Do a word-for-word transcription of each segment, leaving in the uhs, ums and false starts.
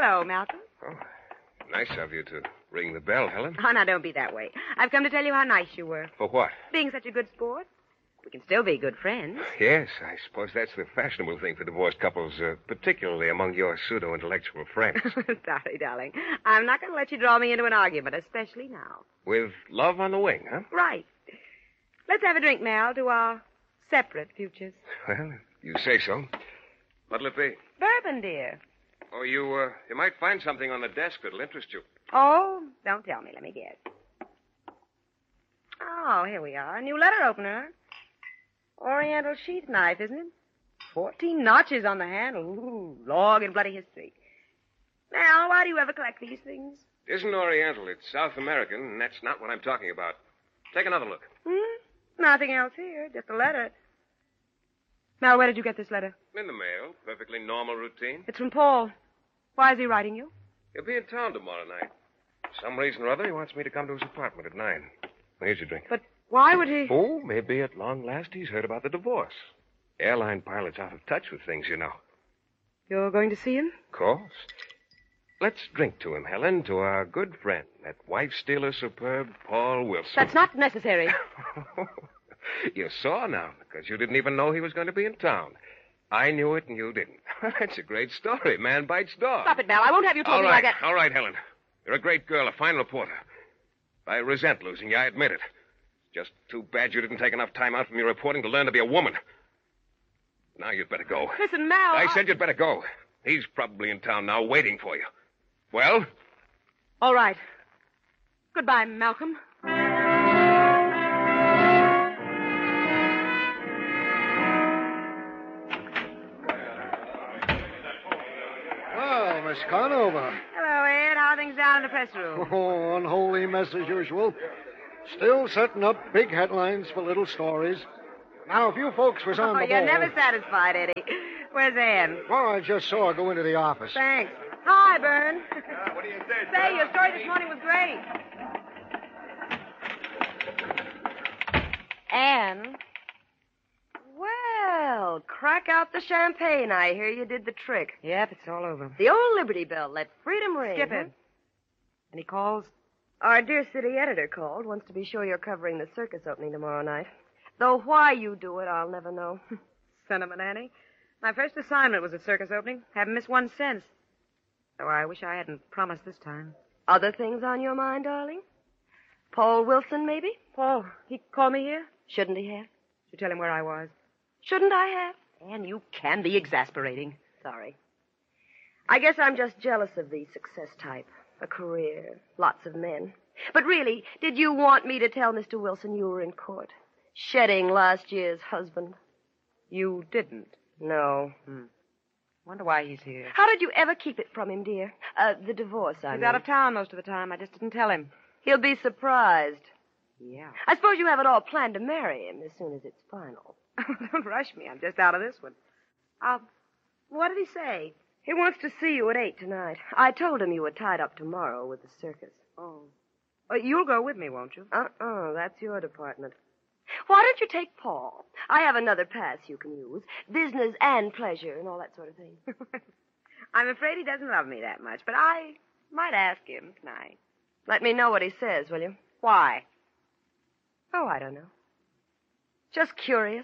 Hello, Malcolm. Oh, nice of you to ring the bell, Helen. Oh, now, don't be that way. I've come to tell you how nice you were. For what? Being such a good sport. We can still be good friends. Yes, I suppose that's the fashionable thing for divorced couples, uh, particularly among your pseudo-intellectual friends. Sorry, darling. I'm not going to let you draw me into an argument, especially now. With love on the wing, huh? Right. Let's have a drink, Mal, to our separate futures. Well, if you say so. What'll it be? Bourbon, dear. Oh, you, uh, you might find something on the desk that'll interest you. Oh, don't tell me. Let me guess. Oh, here we are. A new letter opener. Oriental sheath knife, isn't it? Fourteen notches on the handle. Ooh, long and bloody history. Now, why do you ever collect these things? It isn't Oriental. It's South American, and that's not what I'm talking about. Take another look. Hmm? Nothing else here. Just a letter. Now, where did you get this letter? In the mail. Perfectly normal routine. It's from Paul. Why is he writing you? He'll be in town tomorrow night. For some reason or other, he wants me to come to his apartment at nine. Well, here's your drink. But why would he... Oh, maybe at long last he's heard about the divorce. Airline pilot's out of touch with things, you know. You're going to see him? Of course. Let's drink to him, Helen, to our good friend, that wife-stealer superb Paul Wilson. That's not necessary. You saw now, because you didn't even know he was going to be in town. I knew it and you didn't. That's a great story. Man bites dog. Stop it, Mel. I won't have you All talking right, like that. all right, Helen. You're a great girl, a fine reporter. I resent losing you, I admit it. Just too bad you didn't take enough time out from your reporting to learn to be a woman. Now you'd better go. Listen, Mel. I I said you'd better go. He's probably in town now waiting for you. Well? All right. Goodbye, Malcolm. Well, Miss Conover. Hello, Ed. How are things down in the press room? Oh, unholy mess as usual. Still setting up big headlines for little stories. Now, if you folks was on Oh, the you're ball... never satisfied, Eddie. Where's Ann? Well, I just saw her go into the office. Thanks. Hi, Bern. Uh, what do you say, Say, your story this morning was great. Ann? Well, crack out the champagne. I hear you did the trick. Yep, it's all over. The old Liberty Bell. Let freedom ring. Skip it. Any calls? Our dear city editor called. Wants to be sure you're covering the circus opening tomorrow night. Though why you do it, I'll never know. Sentiment, Annie. My first assignment was a circus opening. Haven't missed one since. Oh, I wish I hadn't promised this time. Other things on your mind, darling? Paul Wilson, maybe? Paul, he called me here? Shouldn't he have? Should tell him where I was. Shouldn't I have? Anne, you can be exasperating. Sorry. I guess I'm just jealous of the success type. A career, lots of men. But really, did you want me to tell Mister Wilson you were in court? Shedding last year's husband? You didn't? No. Hmm. Wonder why he's here. How did you ever keep it from him, dear? Uh, the divorce, I mean. He's out of town most of the time. I just didn't tell him. He'll be surprised. Yeah. I suppose you have it all planned to marry him as soon as it's final. Don't rush me. I'm just out of this one. Uh, what did he say? He wants to see you at eight tonight. I told him you were tied up tomorrow with the circus. Oh. Uh, you'll go with me, won't you? Uh-uh. That's your department. Why don't you take Paul? I have another pass you can use. Business and pleasure and all that sort of thing. I'm afraid he doesn't love me that much, but I might ask him tonight. Let me know what he says, will you? Why? Oh, I don't know. Just curious.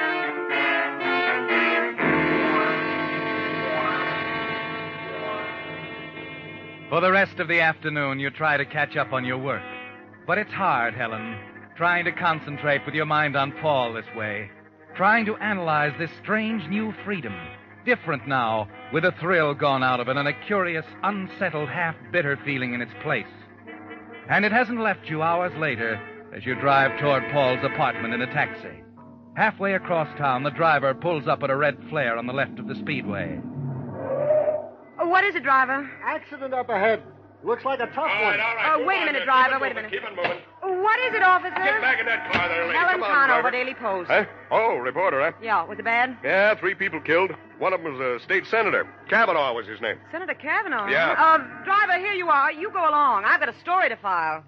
For the rest of the afternoon, you try to catch up on your work. But it's hard, Helen, trying to concentrate with your mind on Paul this way. Trying to analyze this strange new freedom. Different now, with a thrill gone out of it and a curious, unsettled, half-bitter feeling in its place. And it hasn't left you hours later as you drive toward Paul's apartment in a taxi. Halfway across town, the driver pulls up at a red flare on the left of the speedway. Oh, what is it, driver? Accident up ahead. Looks like a tough All one. right, all right. Oh, Move wait a on minute, there. driver, Keep it wait a moving. minute. Keep it moving. What is it, officer? Get back in that car there, lady. Helen Come on, Conover, driver. Daily Post. Huh? Oh, reporter, huh? Yeah, was it bad? Yeah, three people killed. One of them was a state senator. Kavanaugh was his name. Senator Kavanaugh? Yeah. Uh, driver, here you are. You go along. I've got a story to file.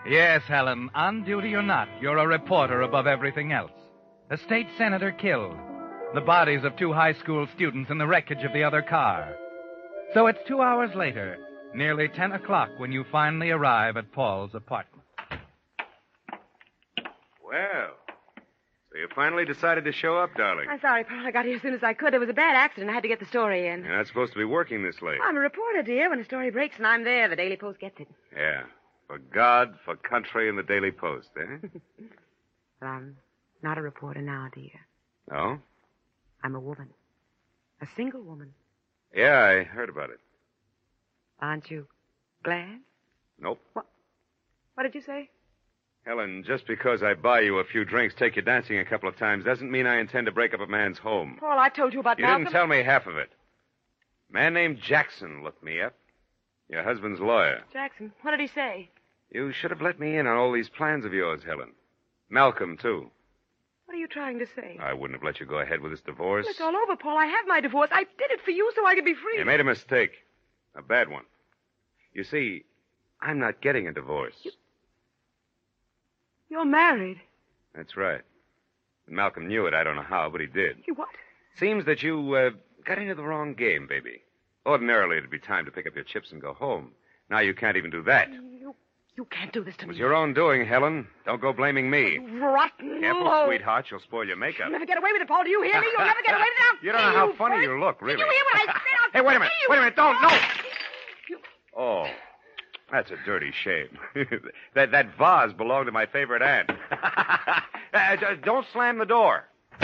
Yes, Helen, on duty or not, you're a reporter above everything else. A state senator killed. The bodies of two high school students in the wreckage of the other car. So it's two hours later, nearly ten o'clock, when you finally arrive at Paul's apartment. Well, so you finally decided to show up, darling. I'm sorry, Paul. I got here as soon as I could. There was a bad accident. I had to get the story in. You're not supposed to be working this late. I'm a reporter, dear. When a story breaks and I'm there, the Daily Post gets it. Yeah. For God, for country, and the Daily Post, eh? But I'm not a reporter now, dear. No? I'm a woman. A single woman. Yeah, I heard about it. Aren't you glad? Nope. What? What did you say? Helen, just because I buy you a few drinks, take you dancing a couple of times, doesn't mean I intend to break up a man's home. Paul, I told you about You Malcolm. didn't tell me half of it. A man named Jackson looked me up. Your husband's lawyer. Jackson, what did he say? You should have let me in on all these plans of yours, Helen. Malcolm, too. What are you trying to say? I wouldn't have let you go ahead with this divorce. It's all over, Paul. I have my divorce. I did it for you so I could be free. You made a mistake. A bad one. You see, I'm not getting a divorce. You... You're married. That's right. And Malcolm knew it. I don't know how, but he did. You what? Seems that you uh, got into the wrong game, baby. Ordinarily, it'd be time to pick up your chips and go home. Now you can't even do that. You, you can't do this to It me. was your own doing, Helen. Don't go blaming me. Rotten. Careful, low. sweetheart. You'll spoil your makeup. You'll never get away with it, Paul. Do you hear me? You'll never get away with it. I'll You don't know kill how you funny for you it. look, really. Did you hear what I said? I'll Hey, wait a minute. kill you. Wait a minute. Don't. No. You... Oh. That's a dirty shame. that that vase belonged to my favorite aunt. uh, don't slam the door.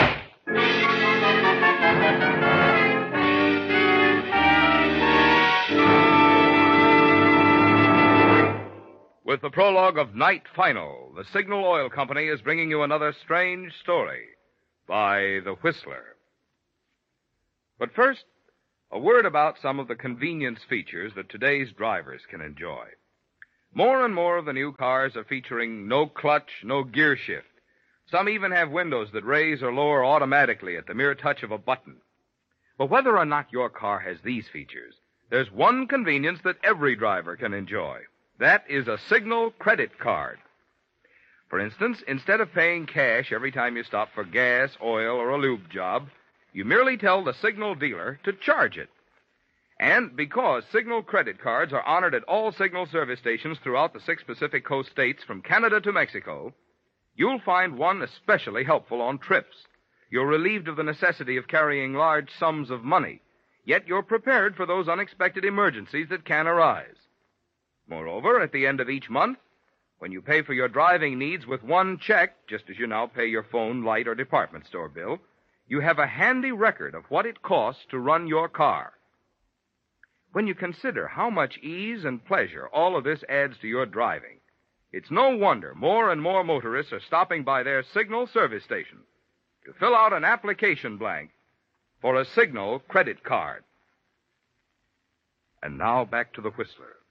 With the prologue of Night Final, the Signal Oil Company is bringing you another strange story by The Whistler. But first, a word about some of the convenience features that today's drivers can enjoy. More and more of the new cars are featuring no clutch, no gear shift. Some even have windows that raise or lower automatically at the mere touch of a button. But whether or not your car has these features, there's one convenience that every driver can enjoy. That is a Signal credit card. For instance, instead of paying cash every time you stop for gas, oil, or a lube job, you merely tell the Signal dealer to charge it. And because Signal credit cards are honored at all Signal service stations throughout the six Pacific Coast states from Canada to Mexico, you'll find one especially helpful on trips. You're relieved of the necessity of carrying large sums of money, yet you're prepared for those unexpected emergencies that can arise. Moreover, at the end of each month, when you pay for your driving needs with one check, just as you now pay your phone, light, or department store bill, you have a handy record of what it costs to run your car. When you consider how much ease and pleasure all of this adds to your driving, it's no wonder more and more motorists are stopping by their Signal service station to fill out an application blank for a Signal credit card. And now back to the Whistler.